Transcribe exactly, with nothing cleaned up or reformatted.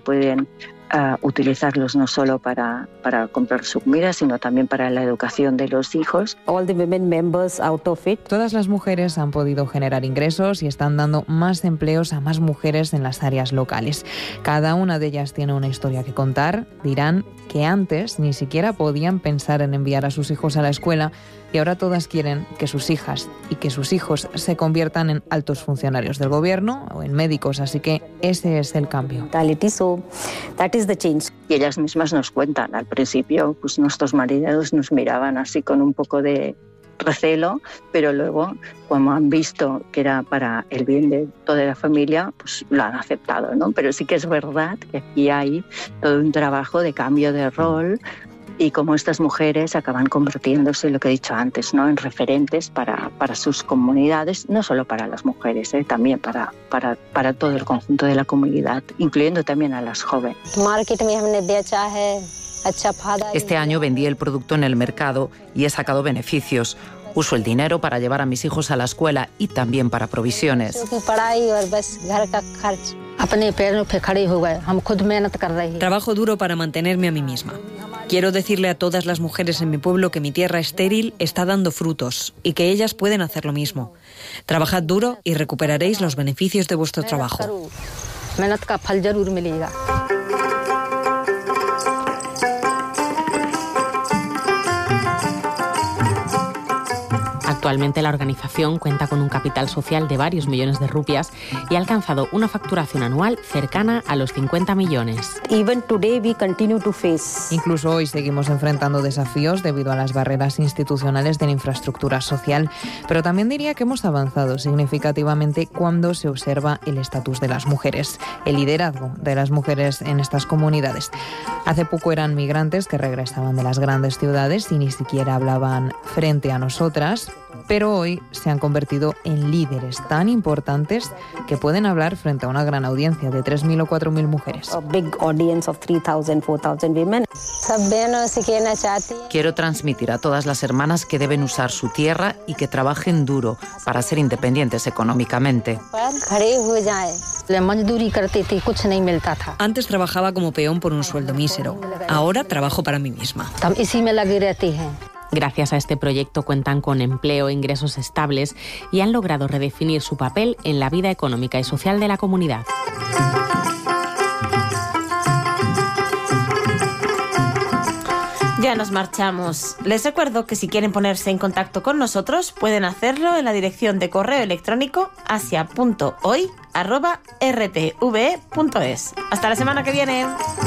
pueden uh, utilizarlos no solo para, para comprar su comida, sino también para la educación de los hijos. All the women members out of it. Todas las mujeres han podido generar ingresos y están dando más empleos a más mujeres en las áreas locales. Cada una de ellas tiene una historia que contar. Dirán que antes ni siquiera podían pensar en enviar a sus hijos a la escuela y ahora todas quieren que sus hijas y que sus hijos se conviertan en altos funcionarios del gobierno o en médicos, así que ese es el cambio. So, that is the change. Y ellas mismas nos cuentan, al principio pues nuestros maridos nos miraban así con un poco de recelo, pero luego cuando han visto que era para el bien de toda la familia, pues lo han aceptado, ¿no? Pero sí que es verdad que aquí hay todo un trabajo de cambio de rol y cómo estas mujeres acaban convirtiéndose, lo que he dicho antes, ¿no?, en referentes para, para sus comunidades, no solo para las mujeres, ¿eh? también para, para, para todo el conjunto de la comunidad, incluyendo también a las jóvenes. Este año vendí el producto en el mercado y he sacado beneficios. Uso el dinero para llevar a mis hijos a la escuela y también para provisiones. Trabajo duro para mantenerme a mí misma. Quiero decirle a todas las mujeres en mi pueblo que mi tierra estéril está dando frutos y que ellas pueden hacer lo mismo. Trabajad duro y recuperaréis los beneficios de vuestro trabajo. Actualmente la organización cuenta con un capital social de varios millones de rupias y ha alcanzado una facturación anual cercana a los cincuenta millones. Even today we continue to face. Incluso hoy seguimos enfrentando desafíos debido a las barreras institucionales de la infraestructura social, pero también diría que hemos avanzado significativamente cuando se observa el estatus de las mujeres, el liderazgo de las mujeres en estas comunidades. Hace poco eran migrantes que regresaban de las grandes ciudades y ni siquiera hablaban frente a nosotras, pero hoy se han convertido en líderes tan importantes que pueden hablar frente a una gran audiencia de tres mil o cuatro mil mujeres. A big audience of three thousand, four thousand women. Quiero transmitir a todas las hermanas que deben usar su tierra y que trabajen duro para ser independientes económicamente. Antes trabajaba como peón por un sueldo mísero. Ahora trabajo para mí misma. Gracias a este proyecto cuentan con empleo e ingresos estables y han logrado redefinir su papel en la vida económica y social de la comunidad. Ya nos marchamos. Les recuerdo que si quieren ponerse en contacto con nosotros pueden hacerlo en la dirección de correo electrónico asia punto hoy arroba r t v e punto es. Hasta la semana que viene.